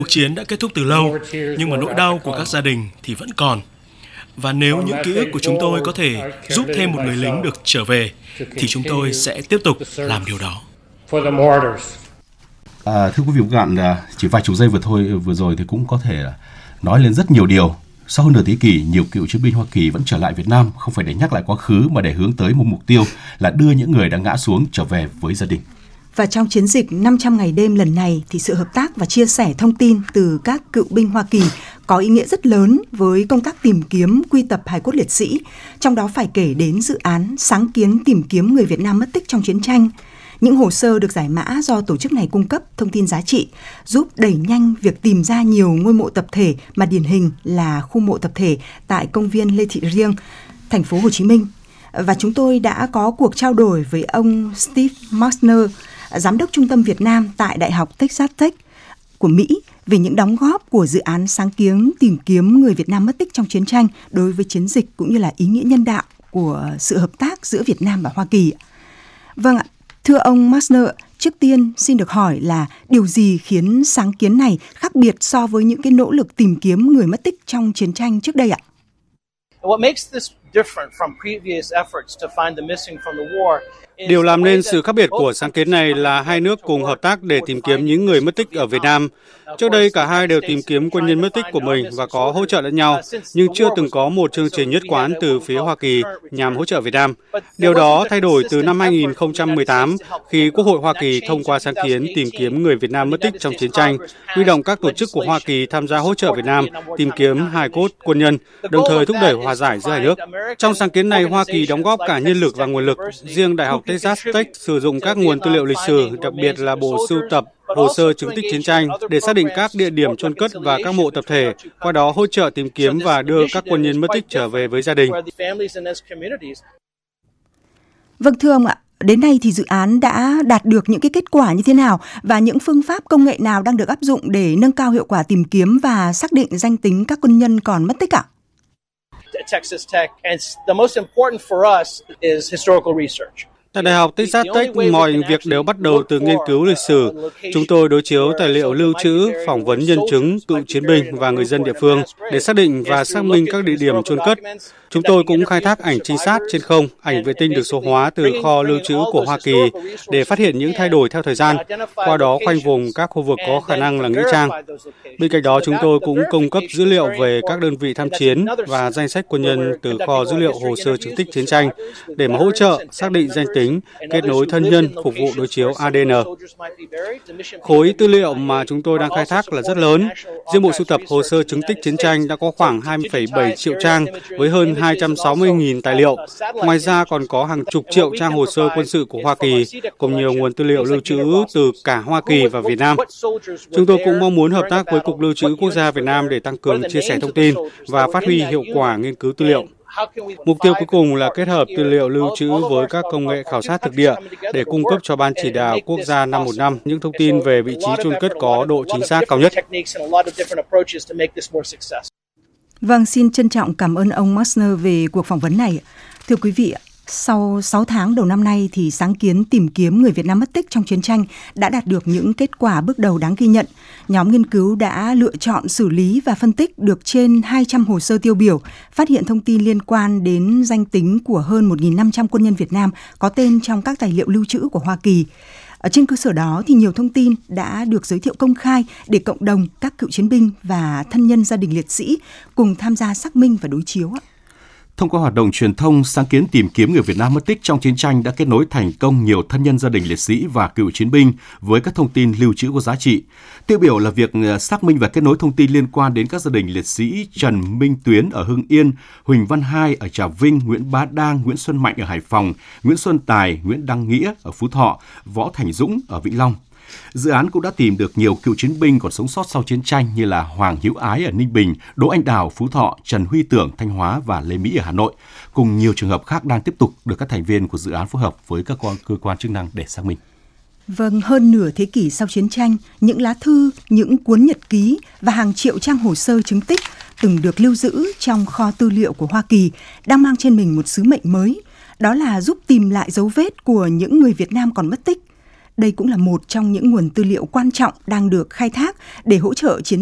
Cuộc chiến đã kết thúc từ lâu, nhưng mà nỗi đau của các gia đình thì vẫn còn. Và nếu những ký ức của chúng tôi có thể giúp thêm một người lính được trở về, thì chúng tôi sẽ tiếp tục làm điều đó. Thưa quý vị và các bạn, chỉ vài chục giây vừa rồi thì cũng có thể nói lên rất nhiều điều. Sau hơn nửa thế kỷ, nhiều cựu chiến binh Hoa Kỳ vẫn trở lại Việt Nam, không phải để nhắc lại quá khứ mà để hướng tới một mục tiêu là đưa những người đã ngã xuống trở về với gia đình. Và trong chiến dịch 500 ngày đêm lần này thì sự hợp tác và chia sẻ thông tin từ các cựu binh Hoa Kỳ có ý nghĩa rất lớn với công tác tìm kiếm quy tập hài cốt liệt sĩ. Trong đó phải kể đến dự án sáng kiến tìm kiếm người Việt Nam mất tích trong chiến tranh. Những hồ sơ được giải mã do tổ chức này cung cấp thông tin giá trị, giúp đẩy nhanh việc tìm ra nhiều ngôi mộ tập thể mà điển hình là khu mộ tập thể tại công viên Lê Thị Riêng, thành phố Hồ Chí Minh. Và chúng tôi đã có cuộc trao đổi với ông Steve Marsner, Giám đốc Trung tâm Việt Nam tại Đại học Texas Tech của Mỹ về những đóng góp của dự án sáng kiến tìm kiếm người Việt Nam mất tích trong chiến tranh đối với chiến dịch cũng như là ý nghĩa nhân đạo của sự hợp tác giữa Việt Nam và Hoa Kỳ. Vâng ạ, thưa ông Marsner, trước tiên xin được hỏi là điều gì khiến sáng kiến này khác biệt so với những cái nỗ lực tìm kiếm người mất tích trong chiến tranh trước đây ạ? Điều làm nên sự khác biệt của sáng kiến này là hai nước cùng hợp tác để tìm kiếm những người mất tích ở Việt Nam. Trước đây cả hai đều tìm kiếm quân nhân mất tích của mình và có hỗ trợ lẫn nhau, nhưng chưa từng có một chương trình nhất quán từ phía Hoa Kỳ nhằm hỗ trợ Việt Nam. Điều đó thay đổi từ năm 2018 khi Quốc hội Hoa Kỳ thông qua sáng kiến tìm kiếm người Việt Nam mất tích trong chiến tranh, huy động các tổ chức của Hoa Kỳ tham gia hỗ trợ Việt Nam tìm kiếm hài cốt quân nhân, đồng thời thúc đẩy hòa giải giữa hai nước. Trong sáng kiến này, Hoa Kỳ đóng góp cả nhân lực và nguồn lực. Riêng Đại học Texas Tech sử dụng các nguồn tư liệu lịch sử, đặc biệt là bộ sưu tập hồ sơ chứng tích chiến tranh để xác định các địa điểm chôn cất và các mộ tập thể, qua đó hỗ trợ tìm kiếm và đưa các quân nhân mất tích trở về với gia đình. Vâng, thưa ông ạ, đến nay thì dự án đã đạt được những cái kết quả như thế nào và những phương pháp công nghệ nào đang được áp dụng để nâng cao hiệu quả tìm kiếm và xác định danh tính các quân nhân còn mất tích ạ? Texas Tech, and the most important for us is historical research. Tại Đại học Texas Tech, mọi việc đều bắt đầu từ nghiên cứu lịch sử. Chúng tôi đối chiếu tài liệu lưu trữ, phỏng vấn nhân chứng, cựu chiến binh và người dân địa phương để xác định và xác minh các địa điểm chôn cất. Chúng tôi cũng khai thác ảnh trinh sát trên không, ảnh vệ tinh được số hóa từ kho lưu trữ của Hoa Kỳ để phát hiện những thay đổi theo thời gian, qua đó khoanh vùng các khu vực có khả năng là nghĩa trang. Bên cạnh đó, chúng tôi cũng cung cấp dữ liệu về các đơn vị tham chiến và danh sách quân nhân từ kho dữ liệu hồ sơ chứng tích chiến tranh để mà hỗ trợ xác định danh tính, kết nối thân nhân, phục vụ đối chiếu ADN. Khối tư liệu mà chúng tôi đang khai thác là rất lớn. Riêng bộ sưu tập hồ sơ chứng tích chiến tranh đã có khoảng 20,7 triệu trang với hơn 260.000 tài liệu. Ngoài ra còn có hàng chục triệu trang hồ sơ quân sự của Hoa Kỳ, cùng nhiều nguồn tư liệu lưu trữ từ cả Hoa Kỳ và Việt Nam. Chúng tôi cũng mong muốn hợp tác với Cục Lưu trữ Quốc gia Việt Nam để tăng cường chia sẻ thông tin và phát huy hiệu quả nghiên cứu tư liệu. Mục tiêu cuối cùng là kết hợp tư liệu lưu trữ với các công nghệ khảo sát thực địa để cung cấp cho Ban Chỉ đạo Quốc gia 515 những thông tin về vị trí chôn cất có độ chính xác cao nhất. Vâng, xin trân trọng cảm ơn ông Marsner về cuộc phỏng vấn này. Thưa quý vị, sau 6 tháng đầu năm nay thì sáng kiến tìm kiếm người Việt Nam mất tích trong chiến tranh đã đạt được những kết quả bước đầu đáng ghi nhận. Nhóm nghiên cứu đã lựa chọn xử lý và phân tích được trên 200 hồ sơ tiêu biểu, phát hiện thông tin liên quan đến danh tính của hơn 1.500 quân nhân Việt Nam có tên trong các tài liệu lưu trữ của Hoa Kỳ. Ở trên cơ sở đó thì nhiều thông tin đã được giới thiệu công khai để cộng đồng, các cựu chiến binh và thân nhân gia đình liệt sĩ cùng tham gia xác minh và đối chiếu. Thông qua hoạt động truyền thông, sáng kiến tìm kiếm người Việt Nam mất tích trong chiến tranh đã kết nối thành công nhiều thân nhân gia đình liệt sĩ và cựu chiến binh với các thông tin lưu trữ có giá trị. Tiêu biểu là việc xác minh và kết nối thông tin liên quan đến các gia đình liệt sĩ Trần Minh Tuyến ở Hưng Yên, Huỳnh Văn Hai ở Trà Vinh, Nguyễn Bá Đang, Nguyễn Xuân Mạnh ở Hải Phòng, Nguyễn Xuân Tài, Nguyễn Đăng Nghĩa ở Phú Thọ, Võ Thành Dũng ở Vĩnh Long. Dự án cũng đã tìm được nhiều cựu chiến binh còn sống sót sau chiến tranh như là Hoàng Hữu Ái ở Ninh Bình, Đỗ Anh Đào, Phú Thọ, Trần Huy Tưởng, Thanh Hóa và Lê Mỹ ở Hà Nội, cùng nhiều trường hợp khác đang tiếp tục được các thành viên của dự án phối hợp với các cơ quan chức năng để xác minh. Vâng, hơn nửa thế kỷ sau chiến tranh, những lá thư, những cuốn nhật ký và hàng triệu trang hồ sơ chứng tích từng được lưu giữ trong kho tư liệu của Hoa Kỳ đang mang trên mình một sứ mệnh mới, đó là giúp tìm lại dấu vết của những người Việt Nam còn mất tích. Đây cũng là một trong những nguồn tư liệu quan trọng đang được khai thác để hỗ trợ chiến